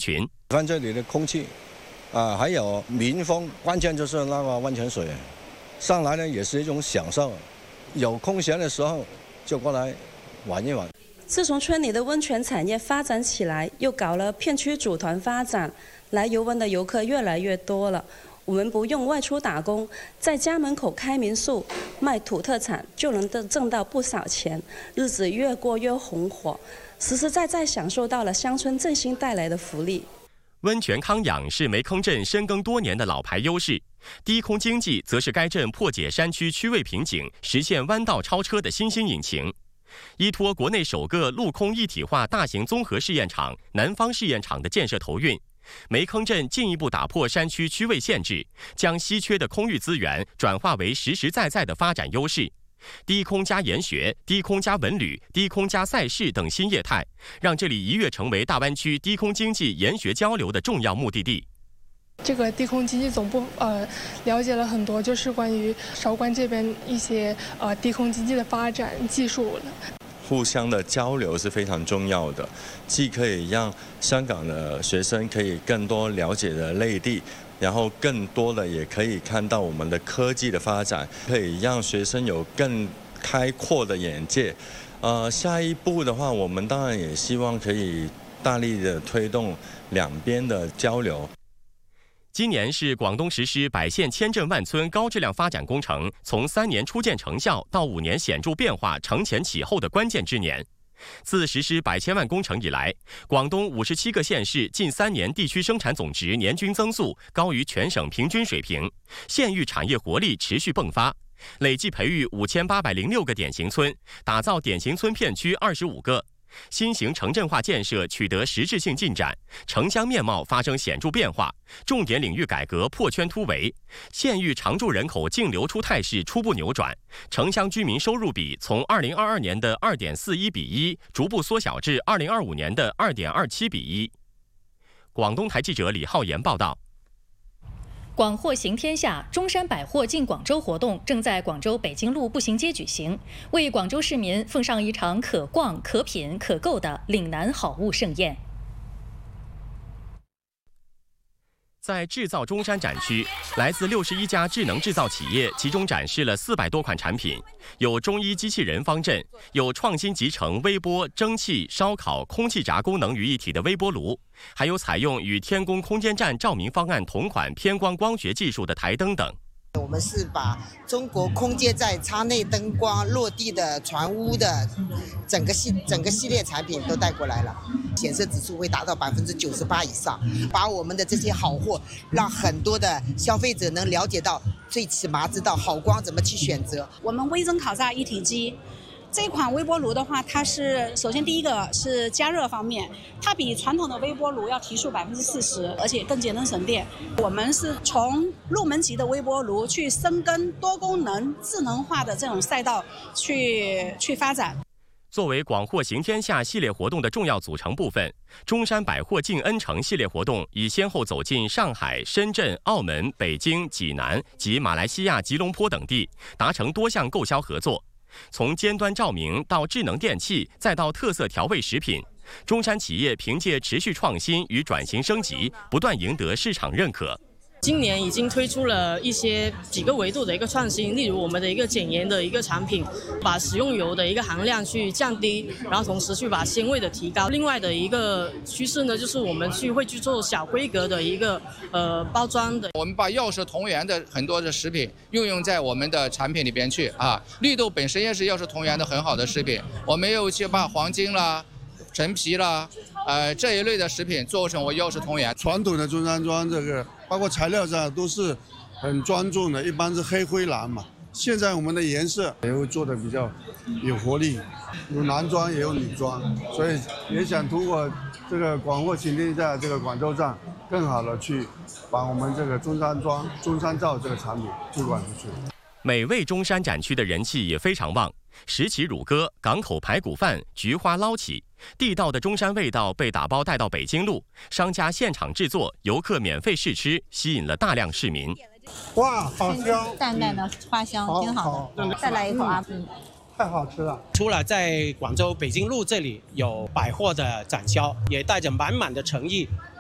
群。 看这里的空气，还有民风，关键就是那个温泉水，上来呢也是一种享受。有空闲的时候就过来玩一玩。 自从村里的温泉产业发展起来，又搞了片区组团发展，来游玩的游客越来越多了。我们不用外出打工，在家门口开民宿卖土特产就能挣到不少钱，日子越过越红火，实实在在享受到了乡村振兴带来的福利。 温泉康养是梅坑镇深耕多年的老牌优势，低空经济则是该镇破解山区区位瓶颈、实现弯道超车的新兴引擎。依托国内首个陆空一体化大型综合试验场南方试验场的建设投运，梅坑镇进一步打破山区区位限制，将稀缺的空域资源转化为实实在在的发展优势。低空加研学、低空加文旅、低空加赛事等新业态，让这里一跃成为大湾区低空经济研学交流的重要目的地。 这个低空经济总部了解了很多，就是关于韶关这边一些低空经济的发展技术。 互相的交流是非常重要的，既可以让香港的学生可以更多了解的内地，然后更多的也可以看到我们的科技的发展，可以让学生有更开阔的眼界。下一步的话，我们当然也希望可以大力的推动两边的交流。 今年是广东实施百县千镇万村高质量发展工程从3年初见成效到5年显著变化承前启后的关键之年。自实施100千万工程以来，广东57个县市近3年地区生产总值年均增速高于全省平均水平，县域产业活力持续迸发，累计培育5806个典型村，打造典型村片区25个。新型城镇化建设取得实质性进展，城乡面貌发生显著变化，重点领域改革破圈突围，县域常住人口净流出态势初步扭转，城乡居民收入比从2022年的2.41比1逐步缩小至2025年的2.27比1。广东台记者李浩然报道。 广货行天下中山百货进广州活动正在广州北京路步行街举行，为广州市民奉上一场可逛、可品、可购的岭南好物盛宴。 在制造中山展区，来自61家智能制造企业集中展示了400多款产品，有中医机器人方阵，有创新集成微波、蒸汽、烧烤、空气炸功能于一体的微波炉，还有采用与天宫空间站照明方案同款偏光光学技术的台灯等。 我们是把中国空间站舱内灯光、落地的船屋的整个系列产品都带过来了，显示指数会达到98%以上，把我们的这些好货让很多的消费者能了解到，最起码知道好光怎么去选择。 我们微蒸烤炸一体机这款微波炉的话，它是首先第一个是加热方面，它比传统的微波炉要提速40%，而且更节能省电。我们是从入门级的微波炉去深耕多功能智能化的这种赛道去发展。 作为广货行天下系列活动的重要组成部分，中山百货进恩城系列活动已先后走进上海、深圳、澳门、北京、济南及马来西亚吉隆坡等地，达成多项购销合作。从尖端照明到智能电器，再到特色调味食品，中山企业凭借持续创新与转型升级，不断赢得市场认可。 今年已经推出了几个维度的一个创新，例如我们的一个减盐的一个产品，把食用油的一个含量去降低，然后同时去把鲜味的提高。另外的一个趋势呢，就是我们会去做小规格的一个包装的。 我们把药食同源的很多的食品运用在我们的产品里边去啊，绿豆本身也是药食同源的很好的食品，我们又去把黄金啦、陈皮啦。这一类的食品做成我药食同源。 传统的中山装这个包括材料上都是很庄重的，一般是黑灰蓝嘛。现在我们的颜色也会做的比较有活力，有男装也有女装，所以也想通过这个广货行天下这个广州站，更好的去把我们这个中山装、中山皂这个产品推广出去。 美味中山展区的人气也非常旺，石岐乳鸽、港口排骨饭、菊花捞起，地道的中山味道被打包带到北京路，商家现场制作，游客免费试吃，吸引了大量市民。 哇，好香！ 淡淡的花香，挺好的。再来一口啊！ 太好吃了。 除了在广州北京路这里有百货的展销，也带着满满的诚意